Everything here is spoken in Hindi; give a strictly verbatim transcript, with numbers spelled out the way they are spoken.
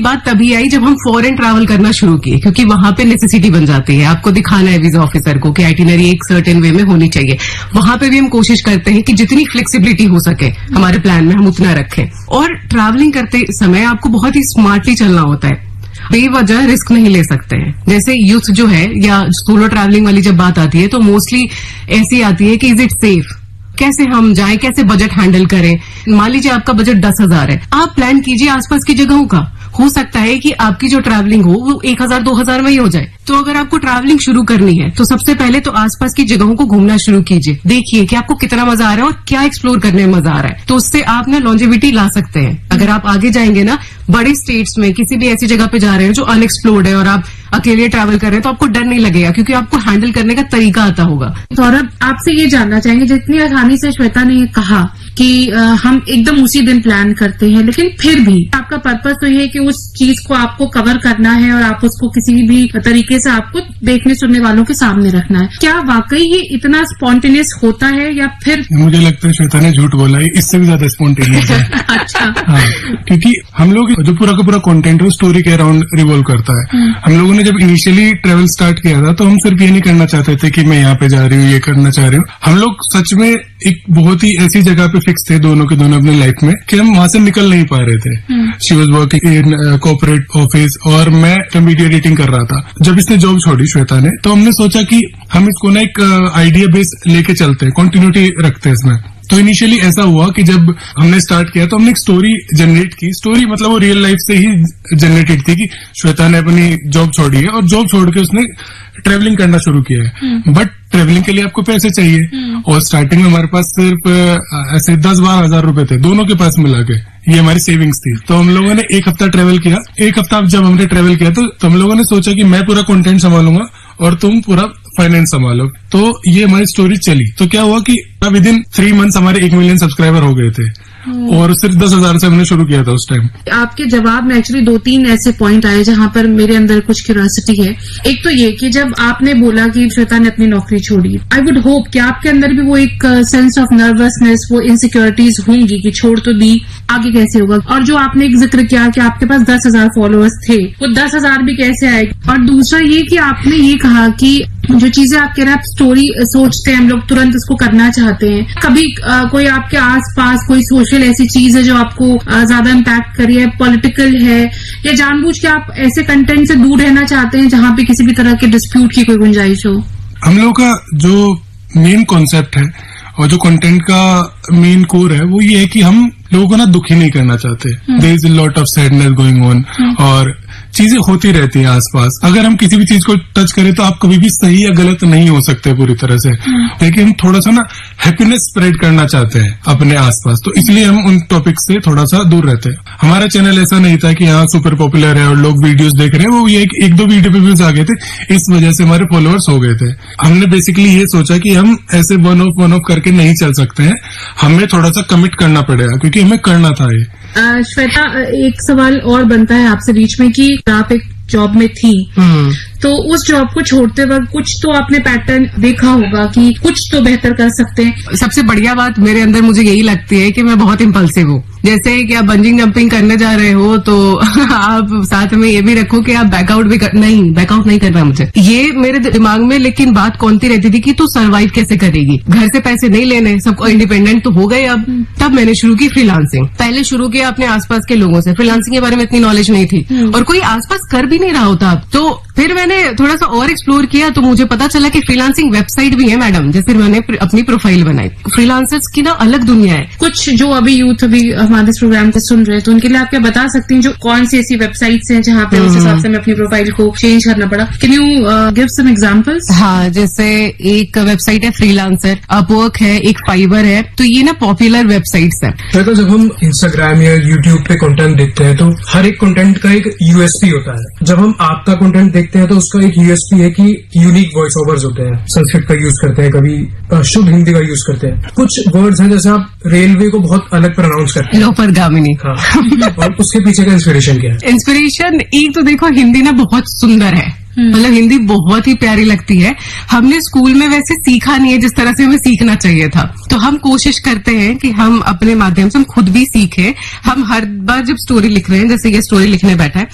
बात तभी आई जब हम फॉरेन ट्रैवल करना शुरू किए, क्योंकि वहां पे नेसेसिटी बन जाती है, आपको दिखाना है वीजा ऑफिसर को कि आइटिनरी एक सर्टेन वे में होनी चाहिए। वहां पे भी हम कोशिश करते हैं कि जितनी फ्लेक्सिबिलिटी हो सके हमारे प्लान में हम उतना रखें। और ट्रैवलिंग करते समय आपको बहुत ही स्मार्टली चलना होता है, बेवजह रिस्क नहीं ले सकते हैं। जैसे यूथ जो है या सोलो ट्रैवलिंग वाली जब बात आती है तो मोस्टली ऐसी आती है कि इज इट सेफ, कैसे हम जाएं, कैसे बजट हैंडल करें। मान लीजिए आपका बजट दस हजार है, आप प्लान कीजिए आसपास की जगहों का। हो सकता है कि आपकी जो ट्रैवलिंग हो वो एक हजार दो हजार में ही हो जाए। तो अगर आपको ट्रैवलिंग शुरू करनी है तो सबसे पहले तो आसपास की जगहों को घूमना शुरू कीजिए, देखिए कि आपको कितना मजा आ रहा है और क्या एक्सप्लोर करने में मजा आ रहा है। तो उससे आप ना लॉन्जेविटी ला सकते हैं। अगर आप आगे जाएंगे ना बड़े स्टेट्स में किसी भी ऐसी जगह पे जा रहे हैं जो अनएक्सप्लोर्ड है और आप अकेले ट्रैवल कर रहे हैं तो आपको डर नहीं लगेगा, क्योंकि आपको हैंडल करने का तरीका आता होगा। सौरभ, आपसे ये जानना चाहेंगे, जितनी आसानी से श्वेता ने कहा कि आ, हम एकदम उसी दिन प्लान करते हैं, लेकिन फिर भी आपका पर्पस तो ये है कि उस चीज को आपको कवर करना है और आप उसको किसी भी तरीके से आपको देखने सुनने वालों के सामने रखना है। क्या वाकई ये इतना स्पॉन्टेनियस होता है या फिर? मुझे लगता है श्वेता ने झूठ बोला है, इससे भी ज्यादा स्पॉन्टेनियस है। अच्छा। हाँ, क्योंकि हम लोग जो पूरा का पूरा कंटेंट है वो स्टोरी के अराउंड रिवॉल्व करता है। हम लोगों ने जब इनिशियली ट्रेवल स्टार्ट किया था तो हम सिर्फ ये नहीं करना चाहते थे कि मैं यहाँ पे जा रही हूँ, ये करना चाह रही हूँ। हम लोग सच में एक बहुत ही ऐसी जगह पे फिक्स थे दोनों के दोनों अपनी लाइफ में कि हम वहां से निकल नहीं पा रहे थे। She was working in corporate office और मैं वीडियो एडिटिंग कर रहा था। जब इसने जॉब छोड़ी श्वेता ने, तो हमने सोचा कि हम इसको ना एक आइडिया बेस लेके चलते हैं, कंटिन्यूटी रखते हैं इसमें। तो इनिशियली ऐसा हुआ कि जब हमने स्टार्ट किया तो हमने एक स्टोरी जनरेट की। स्टोरी मतलब वो रियल लाइफ से ही जनरेटेड थी कि श्वेता ने अपनी जॉब छोड़ी है और जॉब छोड़ के उसने ट्रेवलिंग करना शुरू किया है। बट ट्रेवलिंग के लिए आपको पैसे चाहिए और स्टार्टिंग में हमारे पास सिर्फ ऐसे दस बारह हजार रुपए थे दोनों के पास मिला के, ये हमारी सेविंग्स थी। तो हम लोगों ने एक हफ्ता ट्रेवल किया। एक हफ्ता जब हमने ट्रेवल किया तो, तो हम लोगों ने सोचा कि मैं पूरा कंटेंट संभालूंगा और तुम पूरा फाइनेंस संभालो। तो ये हमारी स्टोरी चली। तो क्या हुआ कि विद इन थ्री मंथ्स हमारे एक मिलियन सब्सक्राइबर हो गए थे और सिर्फ दस हजार से हमने शुरू किया था उस टाइम। आपके जवाब में एक्चुअली दो तीन ऐसे पॉइंट आए जहां पर मेरे अंदर कुछ क्यूरियोसिटी है। एक तो ये कि जब आपने बोला कि श्वेता ने अपनी नौकरी छोड़ी, आई वुड होप कि आपके अंदर भी वो एक सेंस ऑफ नर्वसनेस, वो इनसिक्योरिटीज होंगी कि छोड़ तो दी, आगे कैसे होगा। और जो आपने एक जिक्र किया कि आपके पास दस हजार फॉलोअर्स थे, वो दस हजार भी कैसे आए। और दूसरा ये कि आपने ये कहा कि जो चीजें आप कह रहे हैं, आप स्टोरी सोचते हैं, हम लोग तुरंत उसको करना चाहते हैं। कभी आ, कोई आपके आसपास कोई सोशल ऐसी चीज है जो आपको ज्यादा इम्पैक्ट करी है, पॉलिटिकल है, या जानबूझ के आप ऐसे कंटेंट से दूर रहना चाहते हैं जहां पे किसी भी तरह के डिस्प्यूट की कोई गुंजाइश हो? हम लोग का जो मेन कॉन्सेप्ट है और जो कंटेंट का मेन कोर है वो ये है कि हम लोगों को ना दुखी नहीं करना चाहते। There is a lot of sadness going on और चीजें होती रहती हैं आसपास। अगर हम किसी भी चीज को टच करें तो आप कभी भी सही या गलत नहीं हो सकते पूरी तरह से, लेकिन हम थोड़ा सा ना हैप्पीनेस स्प्रेड करना चाहते हैं अपने आसपास। तो इसलिए हम उन टॉपिक से थोड़ा सा दूर रहते हैं। हमारा चैनल ऐसा नहीं था कि हाँ सुपर पॉपुलर है और लोग वीडियोस देख रहे हैं, वो ये एक, एक दो वीडियो पे व्यूज आ गए थे, इस वजह से हमारे फॉलोअर्स हो गए थे। हमने बेसिकली ये सोचा कि हम ऐसे वन ऑफ वन ऑफ करके नहीं चल सकते हैं, हमें थोड़ा सा कमिट करना पड़ेगा क्योंकि हमें करना था ये। श्वेता, एक सवाल और बनता है आपसे बीच में कि आप एक जॉब में थी, तो उस जॉब को छोड़ते वक्त कुछ तो आपने पैटर्न देखा होगा कि कुछ तो बेहतर कर सकते हैं। सबसे बढ़िया बात मेरे अंदर मुझे यही लगती है कि मैं बहुत इम्पल्सिव हूँ। जैसे कि आप बंजिंग जंपिंग करने जा रहे हो तो आप साथ में ये भी रखो कि आप बैकआउट भी कर, नहीं बैकआउट नहीं करना मुझे, ये मेरे दिमाग में लेकिन बात कौनती रहती थी कि तू सर्वाइव कैसे करेगी, घर से पैसे नहीं लेने, सबको इंडिपेंडेंट तो हो गए अब। तब मैंने शुरू की फ्रीलांसिंग। पहले शुरू किया अपने आसपास के लोगों से, फ्रीलांसिंग के बारे में इतनी नॉलेज नहीं थी और कोई आसपास कर भी नहीं रहा होता। तो फिर मैंने थोड़ा सा और एक्सप्लोर किया तो मुझे पता चला कि फ्रीलांसिंग वेबसाइट भी है मैडम, जैसे मैंने अपनी प्रोफाइल बनाई। फ्रीलांसर्स की ना अलग दुनिया है। कुछ जो अभी यूथ अभी हमारे इस प्रोग्राम को सुन रहे हैं तो उनके लिए आप क्या बता सकती हैं जो कौन सी ऐसी वेबसाइट्स हैं जहां पे उस हिसाब से मैं अपनी प्रोफाइल को चेंज करना पड़ा? Can you give some examples? हाँ, जैसे एक वेबसाइट है फ्रीलांसर, अपवर्क है, एक फाइवर है, तो ये ना पॉपुलर वेबसाइट्स है। तो जब हम इंस्टाग्राम या यूट्यूब पे कंटेंट देखते हैं तो हर एक कंटेंट का एक यूएसपी होता है। जब हम आपका कंटेंट देखते हैं तो उसका एक यूएसपी है कि यूनिक वॉइस ओवर्स होते हैं, संस्कृत का यूज करते हैं, कभी शुद्ध हिंदी का यूज करते हैं। कुछ वर्ड्स हैं जैसे आप रेलवे को बहुत अलग प्रोनाउंस करते हैं, लोपरगामिनी। हाँ। और उसके पीछे का इंस्पिरेशन क्या है? इंस्पिरेशन एक तो देखो हिंदी ना बहुत सुंदर है, मतलब हिंदी बहुत ही प्यारी लगती है। हमने स्कूल में वैसे सीखा नहीं है जिस तरह से हमें सीखना चाहिए था, तो हम कोशिश करते हैं कि हम अपने माध्यम से हम खुद भी सीखें। हम हर बार जब स्टोरी लिख रहे हैं, जैसे ये स्टोरी लिखने बैठा है